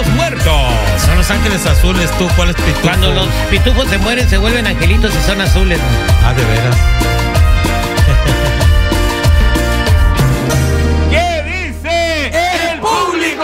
muertos. Son los ángeles azules, tú. ¿Cuál es pitufo? Cuando los pitufos se mueren, se vuelven angelitos y son azules. Ah, de veras. ¿Qué dice el público?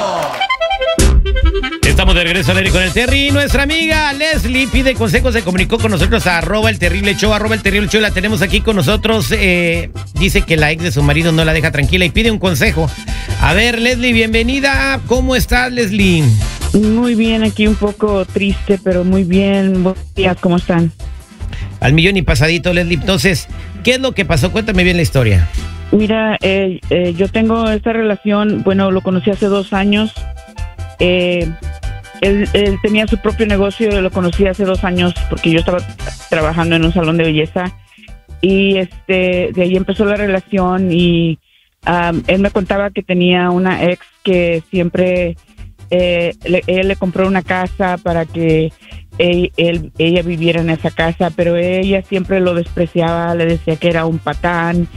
Estamos de regreso al aire con el Terry. Nuestra amiga Leslie pide consejos, se comunicó con nosotros a @elterrible_show, @elterrible_show. La tenemos aquí con nosotros. Dice que la ex de su marido no la deja tranquila y pide un consejo. A ver, Leslie, bienvenida. ¿Cómo estás, Leslie? Muy bien, aquí un poco triste, pero muy bien. Buenos días, ¿cómo están? Al millón y pasadito, Leslie. Entonces, ¿qué es lo que pasó? Cuéntame bien la historia. Mira, yo tengo esta relación, bueno, lo conocí hace 2 años. Él tenía su propio negocio, lo conocí hace 2 años porque yo estaba trabajando en un salón de belleza y de ahí empezó la relación y él me contaba que tenía una ex que siempre él le compró una casa para que ella viviera en esa casa, pero ella siempre lo despreciaba, le decía que era un patán,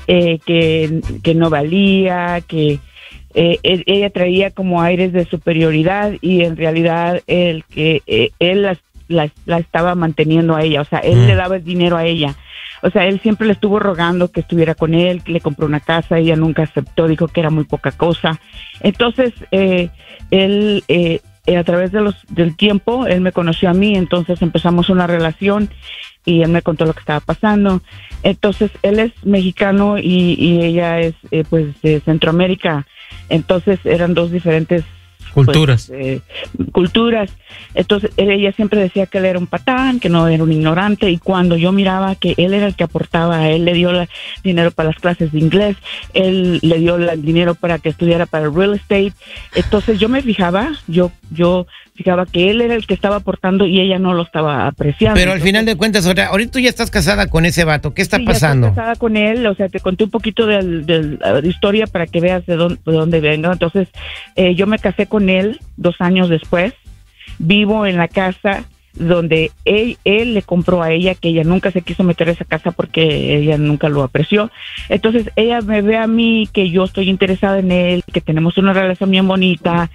que no valía, que ella traía como aires de superioridad y en realidad él la estaba manteniendo a ella, o sea, él le daba el dinero a ella, o sea, él siempre le estuvo rogando que estuviera con él, que le compró una casa, ella nunca aceptó, dijo que era muy poca cosa. Entonces él a través del tiempo él me conoció a mí, entonces empezamos una relación y él me contó lo que estaba pasando. Entonces él es mexicano y ella es pues de Centroamérica. Entonces eran 2 diferentes culturas. Culturas. Entonces ella siempre decía que él era un patán, que no era un ignorante, y cuando yo miraba que él era el que aportaba, él le dio dinero para las clases de inglés, él le dio el dinero para que estudiara para el real estate, entonces yo me fijaba, yo fijaba que él era el que estaba aportando y ella no lo estaba apreciando. Pero al final de cuentas, ahorita tú ya estás casada con ese vato, ¿qué está pasando? Ya estoy casada con él, o sea, te conté un poquito de historia para que veas de dónde vengo. Entonces, yo me casé con él 2 años después, vivo en la casa donde él le compró a ella, que ella nunca se quiso meter a esa casa porque ella nunca lo apreció. Entonces, ella me ve a mí que yo estoy interesada en él, que tenemos una relación bien bonita.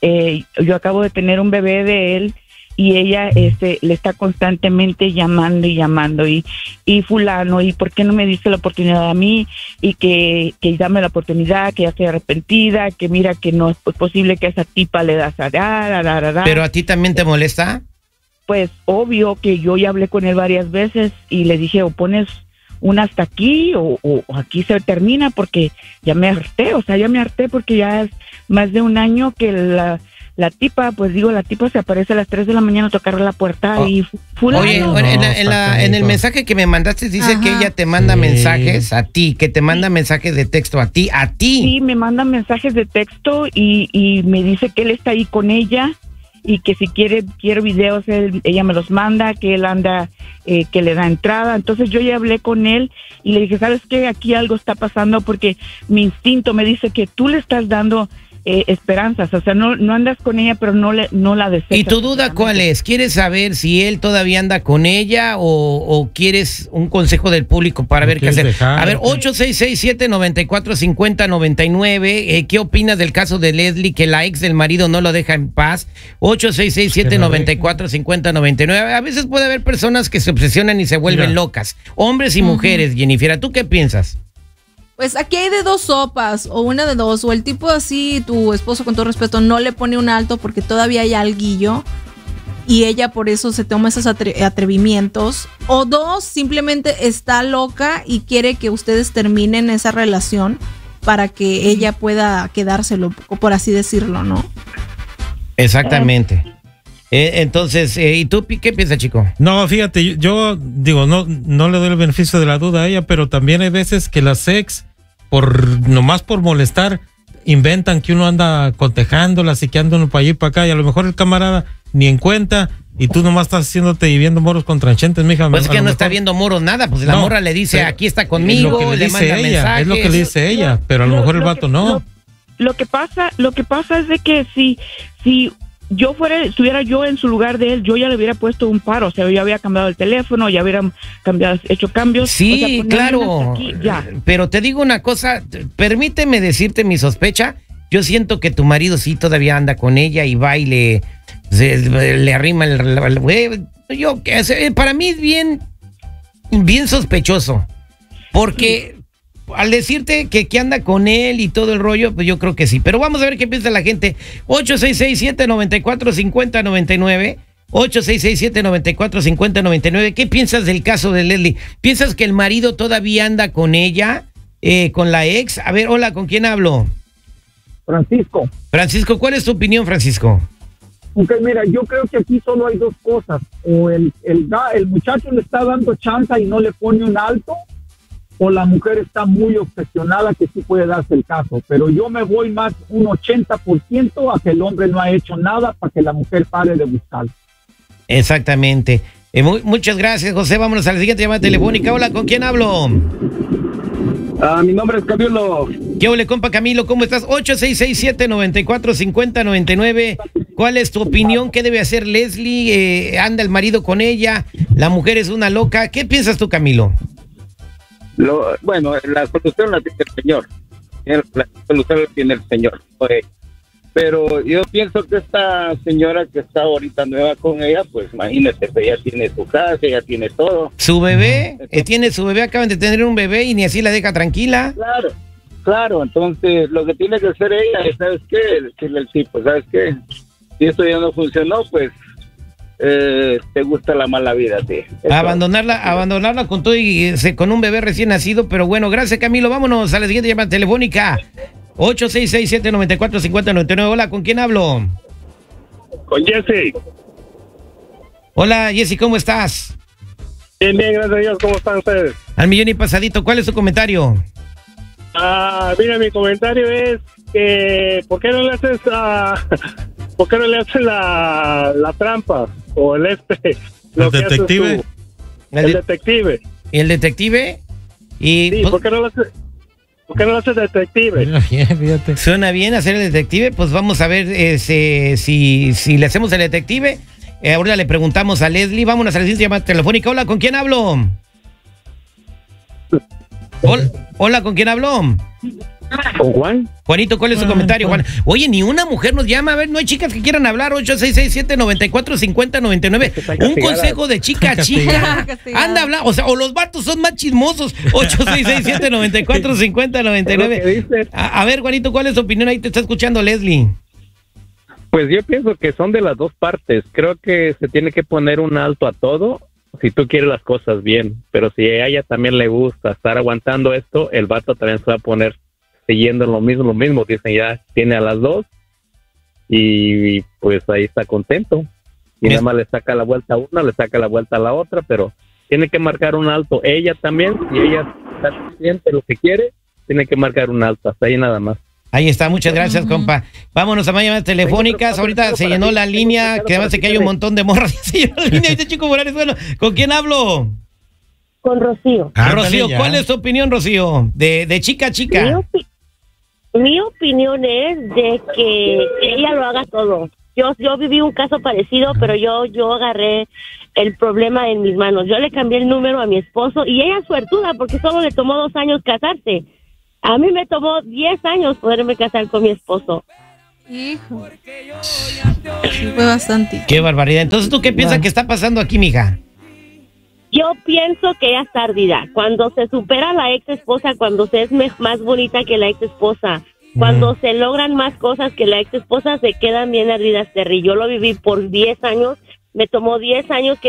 Yo acabo de tener un bebé de él y ella le está constantemente llamando y fulano, y por qué no me diste la oportunidad a mí, y que dame la oportunidad, que ya estoy arrepentida, que mira que no es posible que a esa tipa le das a ¿Pero a ti también te molesta? Pues obvio que yo ya hablé con él varias veces y le dije, o pones una hasta aquí o aquí se termina, porque ya me harté, porque ya es más de 1 año que la tipa, pues digo, la tipa se aparece a las 3 de la mañana a tocar la puerta y fulano. Oye, en el mensaje que me mandaste dice que ella te manda mensajes a ti, que te manda mensajes de texto a ti. Sí, me manda mensajes de texto y me dice que él está ahí con ella y que si quiero videos, ella me los manda, que él anda, que le da entrada. Entonces yo ya hablé con él y le dije, ¿sabes qué? Aquí algo está pasando porque mi instinto me dice que tú le estás dando esperanzas, o sea, no andas con ella, pero no la deseas. ¿Y tu duda cuál es? ¿Quieres saber si él todavía anda con ella o quieres un consejo del público para ver qué hacer? A ver, 866-794-5099. ¿Qué opinas del caso de Leslie, que la ex del marido no lo deja en paz? 866-794-5099. A veces puede haber personas que se obsesionan y se vuelven locas, hombres y mujeres. Jennifer, ¿tú qué piensas? Pues aquí hay de 2 sopas, o una de 2, o el tipo así, tu esposo con todo respeto, no le pone un alto porque todavía hay alguillo y ella por eso se toma esos atrevimientos, o 2, simplemente está loca y quiere que ustedes terminen esa relación para que ella pueda quedárselo, por así decirlo, ¿no? Exactamente. Entonces, ¿y tú qué piensas, chico? No, fíjate, yo digo, no le doy el beneficio de la duda a ella, pero también hay veces que las ex, nomás por molestar, inventan que uno anda cotejándolas y que anda uno para allí y para acá, y a lo mejor el camarada ni en cuenta, y tú nomás estás haciéndote y viendo moros con tranchentes, mija. Pues es que no está viendo moros nada, pues la morra le dice, aquí está conmigo, le manda mensajes. Es lo que le dice ella, pero a lo mejor el vato no. Lo que pasa es de que si estuviera yo en su lugar de él, yo ya le hubiera puesto un paro, o sea, yo había cambiado el teléfono, ya hubiera hecho cambios. Sí, o sea, claro, aquí, ya. Pero te digo una cosa, permíteme decirte mi sospecha, yo siento que tu marido sí todavía anda con ella y va y le arrima yo, para mí es bien sospechoso, porque al decirte que anda con él y todo el rollo, pues yo creo que sí. Pero vamos a ver qué piensa la gente. 866-794-5099. 866-794-5099. ¿Qué piensas del caso de Leslie? ¿Piensas que el marido todavía anda con ella, con la ex? A ver, hola, ¿con quién hablo? Francisco. Francisco, ¿cuál es tu opinión, Francisco? Ok, mira, yo creo que aquí solo hay dos cosas. O el muchacho le está dando chance y no le pone un alto, o la mujer está muy obsesionada, que sí puede darse el caso. Pero yo me voy más un 80% a que el hombre no ha hecho nada para que la mujer pare de buscar. Exactamente. Muchas gracias, José. Vámonos a la siguiente llamada telefónica. Hola, ¿con quién hablo? Mi nombre es Camilo. ¿Qué ole, compa Camilo? ¿Cómo estás? 866-794-5099. ¿Cuál es tu opinión? ¿Qué debe hacer Leslie? ¿Anda el marido con ella? ¿La mujer es una loca? ¿Qué piensas tú, Camilo? Bueno, la solución la tiene el señor. La solución la tiene el señor. Pero yo pienso que esta señora que está ahorita nueva con ella, pues imagínate, ella tiene su casa, ella tiene todo. ¿Su bebé? Tiene su bebé, acaban de tener un bebé y ni así la deja tranquila. Claro, entonces lo que tiene que hacer ella es, ¿sabes qué? Decirle al tipo, ¿sabes qué? Si esto ya no funcionó, pues te gusta la mala vida, sí. Abandonarla con todo y con un bebé recién nacido, pero bueno, gracias Camilo, vámonos a la siguiente llamada telefónica. 866-794-5099. Hola, ¿con quién hablo? Con Jesse. Hola, Jesse, ¿cómo estás? Bien, gracias a Dios, ¿cómo están ustedes? Al millón y pasadito, ¿cuál es tu comentario? Mira, mi comentario es que ¿por qué no le haces la trampa? O el detective. El detective. ¿El detective? Sí, ¿por qué no lo haces? ¿Por qué no lo haces detective? Fíjate. Suena bien hacer el detective, pues vamos a ver si le hacemos el detective. Ahora le preguntamos a Leslie, vámonos a la siguiente llamada telefónica. Hola, ¿con quién hablo? Hola, ¿con quién hablo? ¿Con Juan? Juanito, ¿cuál es su comentario, Juan? Oye, ni una mujer nos llama. A ver, no hay chicas que quieran hablar. 866-794-5099. Un consejo de chica a chica. Anda a hablar. O sea, o los vatos son más chismosos. 866-794-5099. A ver, Juanito, ¿cuál es tu opinión? Ahí te está escuchando Leslie. Pues yo pienso que son de las dos partes. Creo que se tiene que poner un alto a todo si tú quieres las cosas bien. Pero si a ella también le gusta estar aguantando esto, el vato también se va a poner siguiendo lo mismo, dicen ya tiene a las dos y pues ahí está contento y nada más le saca la vuelta a una, le saca la vuelta a la otra, pero tiene que marcar un alto ella también, si ella está consciente de lo que quiere, tiene que marcar un alto, hasta ahí nada más. Ahí está, muchas gracias, compa. Vámonos a más llamadas telefónicas. Ahorita se llenó la línea, que además de que hay un montón de morras. Se llenó la línea, dice Chico Morales. Bueno, ¿con quién hablo? Con Rocío. Rocío, ¿cuál es tu opinión, Rocío? De chica a chica. Mi opinión es de que ella lo haga todo. Yo viví un caso parecido, pero yo agarré el problema en mis manos. Yo le cambié el número a mi esposo y ella es suertuda porque solo le tomó 2 años casarse. A mí me tomó 10 años poderme casar con mi esposo. Hijo. Sí, fue bastante. Qué barbaridad. Entonces, ¿tú qué piensas que está pasando aquí, mija? Yo pienso que ella es ardida. Cuando se supera la ex esposa, cuando se es más bonita que la ex esposa, cuando se logran más cosas que la ex esposa, se quedan bien ardidas, Terry. Yo lo viví por 10 años. Me tomó 10 años que